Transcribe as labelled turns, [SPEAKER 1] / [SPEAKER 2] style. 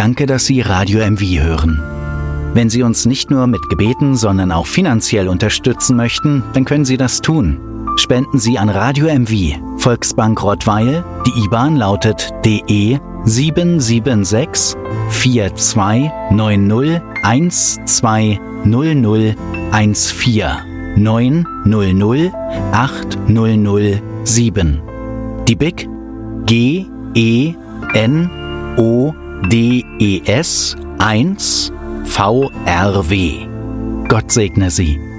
[SPEAKER 1] Danke, dass Sie Radio MV hören. Wenn Sie uns nicht nur mit Gebeten, sondern auch finanziell unterstützen möchten, dann können Sie das tun. Spenden Sie an Radio MV, Volksbank Rottweil. Die IBAN lautet DE 776 4290 120014 900 8007. Die BIC GENODES 1 VRW. Gott segne Sie.